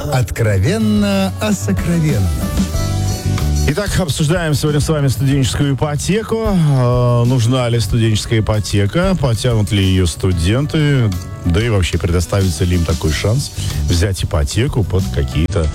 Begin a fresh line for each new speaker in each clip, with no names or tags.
Откровенно о сокровенном.
Итак, обсуждаем сегодня с вами студенческую ипотеку. Нужна ли студенческая ипотека? Потянут ли ее студенты? Да и вообще, предоставится ли им такой шанс взять ипотеку под какие-то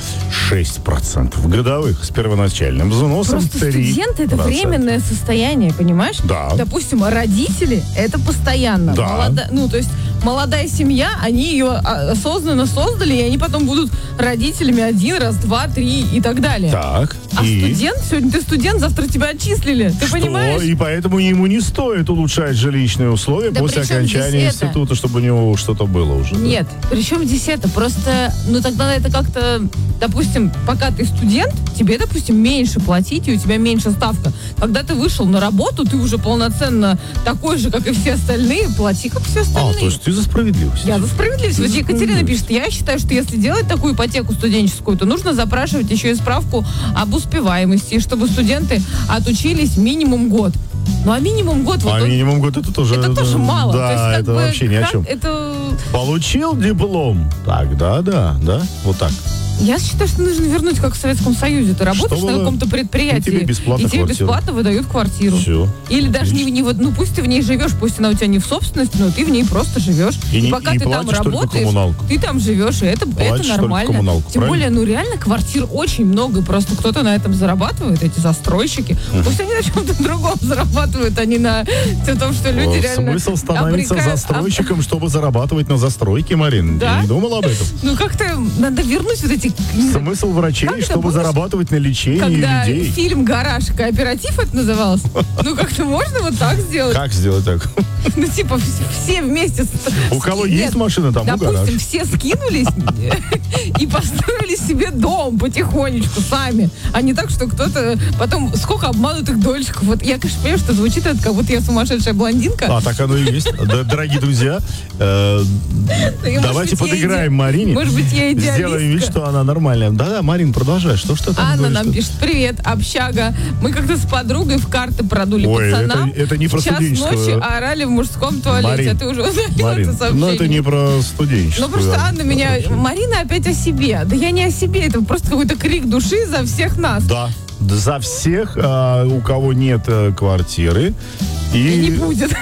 6% годовых с первоначальным взносом?
Просто студенты — это временное состояние, понимаешь?
Да.
Допустим, родители — это постоянно.
Да.
То есть молодая семья, они ее осознанно создали, и они потом будут родителями 1 раз, 2, 3 и так далее.
Так,
а студент, сегодня ты студент, завтра тебя отчислили. Ты понимаешь?
И поэтому ему не стоит улучшать жилищные условия после окончания института, чтобы у него что-то было уже.
Нет, причем здесь это? Просто, тогда это как-то, допустим, пока ты студент, тебе, допустим, меньше платить, и у тебя меньше ставка. Когда ты вышел на работу, ты уже полноценно такой же, как и все остальные, плати, как все остальные.
То есть ты за справедливость?
Я за справедливость. Вот Екатерина пишет, я считаю, что если делать такую ипотеку студенческую, то нужно запрашивать еще и справку об успеваемости, чтобы студенты отучились минимум год. Ну, а минимум год...
минимум год это тоже...
Это тоже мало.
Да,
то есть,
это вообще ни о чем. Получил диплом? Тогда да, вот так.
Я считаю, что нужно вернуть, как в Советском Союзе. Ты работаешь на каком-то предприятии,
и тебе
бесплатно выдают квартиру.
Все.
Или даже пусть ты в ней живешь, пусть она у тебя не в собственности, но ты в ней просто живешь. И пока ты там работаешь, ты там живешь, и это нормально. Тем более, реально квартир очень много, просто кто-то на этом зарабатывает, эти застройщики. Пусть они на чем-то другом зарабатывают, а не на том, что люди реально...
Смысл становиться застройщиком, чтобы зарабатывать на застройке, Марин?
Да?
Ты не думала об этом?
Как-то надо вернуть вот эти...
Смысл врачей, чтобы зарабатывать на лечении людей.
Когда фильм «Гараж», кооператив это назывался, как-то можно вот так сделать.
Как сделать так?
Все вместе...
У кого есть машина, там гараж.
Допустим, все скинулись и построили себе дом потихонечку сами. А не так, что кто-то... Потом сколько обманутых дольщиков. Вот я, конечно, понимаю, что звучит это, как будто я сумасшедшая блондинка.
Так оно и есть. Дорогие друзья, давайте подыграем Марине.
Может быть, я идеалистка.
Сделаем вид, что она нормальная. Да, Марин, продолжай. Что там
Анна
говоришь?
нам пишет: привет, общага. Мы как-то с подругой в карты продули пацанам.
Это не про студенческую.
В час ночи орали в мужском туалете.
Марин,
а ты уже удалила это сообщение.
это не про студенческую.
Просто Анна меня... Марина опять о себе. Да я не о себе. Это просто какой-то крик души за всех нас.
Да. За всех, у кого нет квартиры.
И не будет.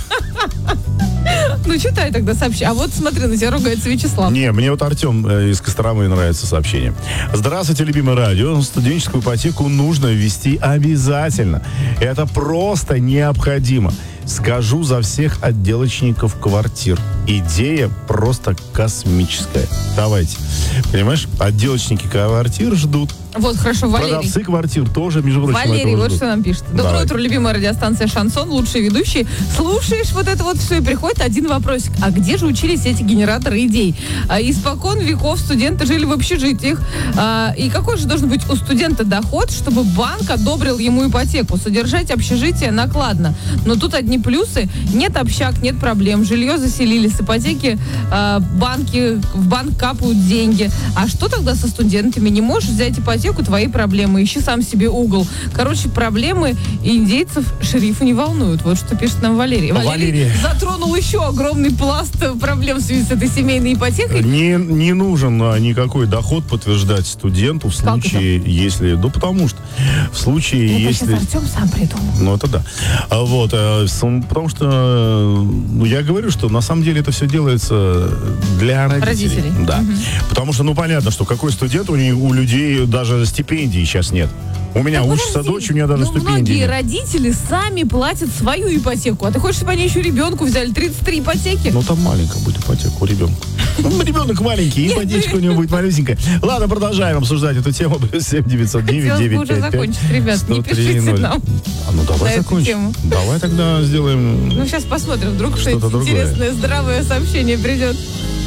Читай тогда сообщение. А вот смотри, на тебя ругается Вячеслав.
Не, мне Артем из Костромы нравится сообщение. Здравствуйте, любимое радио. Студенческую ипотеку нужно ввести обязательно. Это просто необходимо. Скажу за всех отделочников квартир. Идея просто космическая. Давайте. Понимаешь, отделочники квартир ждут.
Вот, хорошо, Валерий.
Продавцы квартир тоже, между прочим,
Валерий, вот
ждут.
что нам пишет. Доброе утро, любимая радиостанция «Шансон», лучшие ведущие. Слушаешь вот это вот все, и приходит один вопросик. А где же учились эти генераторы идей? Испокон веков студенты жили в общежитиях. И какой же должен быть у студента доход, чтобы банк одобрил ему ипотеку? Содержать общежитие накладно. Но тут одни плюсы. Нет общак, нет проблем. Жилье заселили, с ипотеки в банк капают деньги. А что тогда со студентами? Не можешь взять ипотеку? Твои проблемы. Ищи сам себе угол. Короче, проблемы индейцев шерифа не волнуют. Вот что пишет нам Валерий. Валерий затронул еще огромный пласт проблем в связи с этой семейной ипотекой.
Не нужен никакой доход подтверждать студенту в случае, если... потому что в случае, если...
Артем сам придумал.
Это да. Потому что, я говорю, что на самом деле это все делается для родителей. Да.
Угу.
Потому что, понятно, что какой студент, у людей даже стипендии сейчас нет. У меня учится дочь, у нее даже стипендии
многие
нет.
родители сами платят свою ипотеку. А ты хочешь, чтобы они еще ребенку взяли 33 ипотеки?
Там маленькая будет ипотека у ребенка. Ребенок маленький, ипотечка у него будет малюсенькая. Ладно, продолжаем обсуждать эту тему. 7-909-955.
Хотелось бы уже закончить, ребят. Не пишите нам.
Давай закончим. Давай тогда сделаем...
сейчас посмотрим, вдруг что-то интересное, здравое сообщение придет.